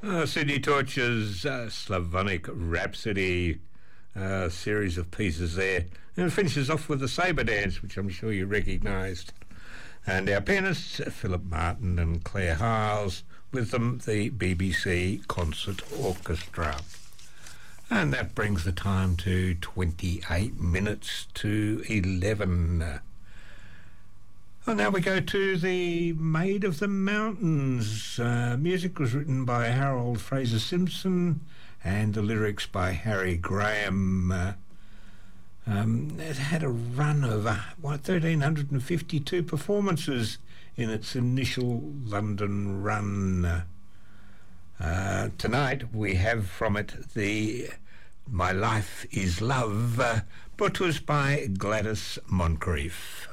Sydney Torch's Slavonic Rhapsody, series of pieces there. And it finishes off with the Sabre Dance, which I'm sure you recognised. And our pianists, Philip Martin and Claire Hiles, with them the BBC Concert Orchestra. And that brings the time to 28 minutes to 11. And now we go to the Maid of the Mountains. Music was written by Harold Fraser Simpson and the lyrics by Harry Graham. It had a run of 1,352 performances in its initial London run. Tonight we have from it the My Life is Love, brought to us by Gladys Moncrief.